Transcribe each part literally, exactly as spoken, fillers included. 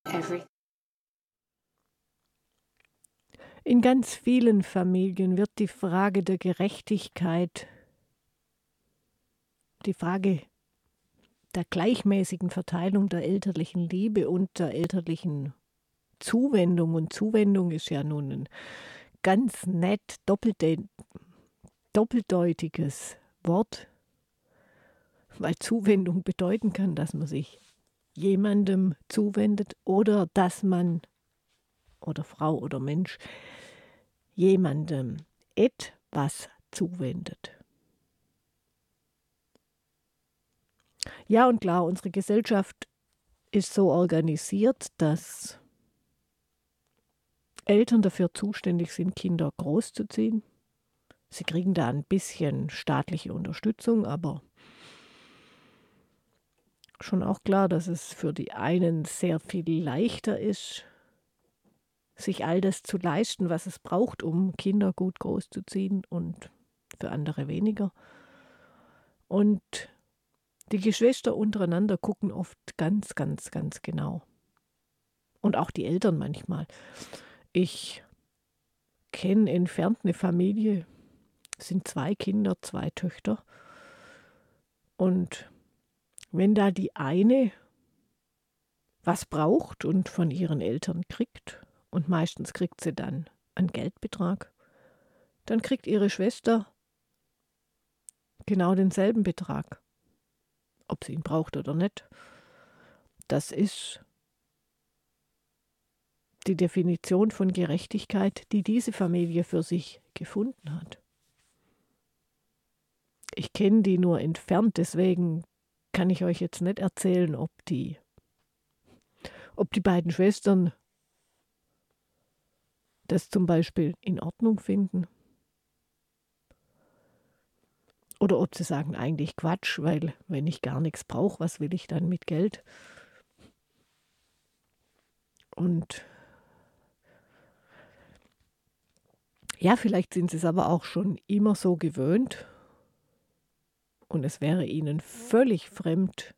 Every In ganz vielen Familien wird die Frage der Gerechtigkeit, die Frage der gleichmäßigen Verteilung der elterlichen Liebe und der elterlichen Zuwendung, und Zuwendung ist ja nun ein ganz nett doppelte, doppeldeutiges Wort, weil Zuwendung bedeuten kann, dass man sich jemandem zuwendet oder dass man, oder Frau oder Mensch, jemandem etwas zuwendet. Ja, und klar, unsere Gesellschaft ist so organisiert, dass Eltern dafür zuständig sind, Kinder großzuziehen. Sie kriegen da ein bisschen staatliche Unterstützung, aber schon auch klar, dass es für die einen sehr viel leichter ist, sich all das zu leisten, was es braucht, um Kinder gut großzuziehen, und für andere weniger. Und die Geschwister untereinander gucken oft ganz, ganz, ganz genau. Und auch die Eltern manchmal. Ich kenne entfernt eine Familie, es sind zwei Kinder, zwei Töchter. Und wenn da die eine was braucht und von ihren Eltern kriegt, und meistens kriegt sie dann einen Geldbetrag, dann kriegt ihre Schwester genau denselben Betrag, ob sie ihn braucht oder nicht. Das ist die Definition von Gerechtigkeit, die diese Familie für sich gefunden hat. Ich kenne die nur entfernt, deswegen kann ich euch jetzt nicht erzählen, ob die, ob die beiden Schwestern das zum Beispiel in Ordnung finden. Oder ob sie sagen, eigentlich Quatsch, weil wenn ich gar nichts brauche, was will ich dann mit Geld? Und ja, vielleicht sind sie es aber auch schon immer so gewöhnt und es wäre ihnen völlig fremd,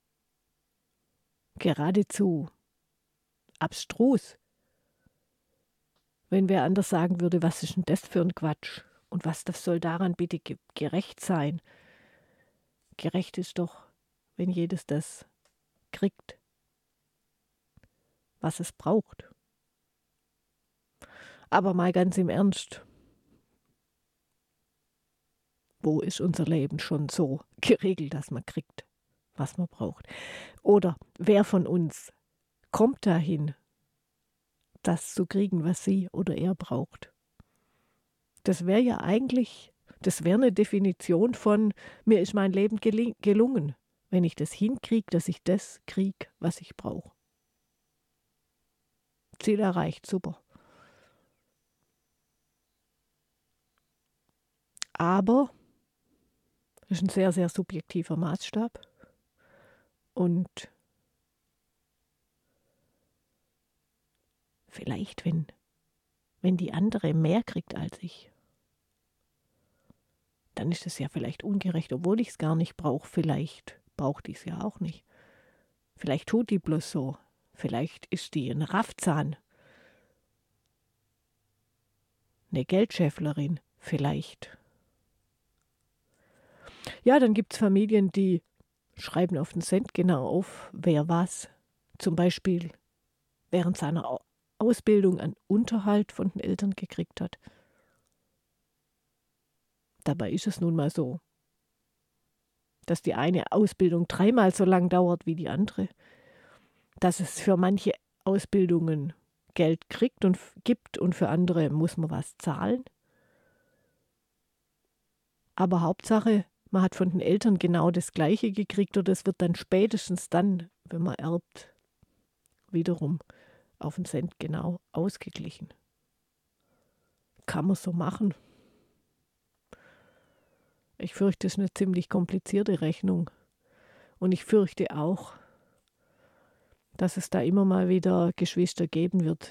geradezu abstrus, wenn wer anders sagen würde, was ist denn das für ein Quatsch? Und was das soll daran bitte ge- gerecht sein? Gerecht ist doch, wenn jedes das kriegt, was es braucht. Aber mal ganz im Ernst, wo ist unser Leben schon so geregelt, dass man kriegt, was man braucht? Oder wer von uns kommt dahin, das zu kriegen, was sie oder er braucht? Das wäre ja eigentlich, das wäre eine Definition von, mir ist mein Leben geling- gelungen, wenn ich das hinkriege, dass ich das kriege, was ich brauche. Ziel erreicht, super. Aber das ist ein sehr, sehr subjektiver Maßstab. Und vielleicht, wenn, wenn die andere mehr kriegt als ich, dann ist es ja vielleicht ungerecht, obwohl ich es gar nicht brauche. Vielleicht braucht die es ja auch nicht. Vielleicht tut die bloß so. Vielleicht ist die ein Raffzahn, eine Geldschäfflerin, vielleicht. Ja, dann gibt es Familien, die schreiben auf den Cent genau auf, wer was, zum Beispiel während seiner Ausbildung einen Unterhalt von den Eltern gekriegt hat. Dabei ist es nun mal so, dass die eine Ausbildung dreimal so lang dauert wie die andere, dass es für manche Ausbildungen Geld kriegt und gibt und für andere muss man was zahlen. Aber Hauptsache, man hat von den Eltern genau das Gleiche gekriegt, oder es wird dann spätestens dann, wenn man erbt, wiederum auf den Cent genau ausgeglichen. Kann man so machen. Ich fürchte, es ist eine ziemlich komplizierte Rechnung. Und ich fürchte auch, dass es da immer mal wieder Geschwister geben wird,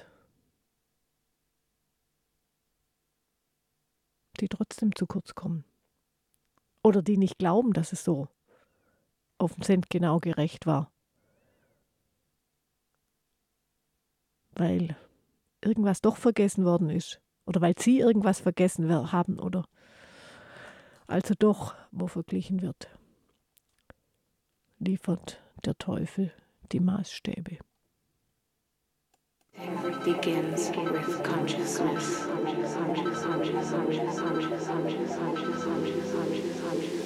die trotzdem zu kurz kommen. Oder die nicht glauben, dass es so auf den Cent genau gerecht war. weil irgendwas doch vergessen worden ist oder weil sie irgendwas vergessen haben oder also doch, wo verglichen wird, liefert der Teufel die Maßstäbe. Begins with consciousness.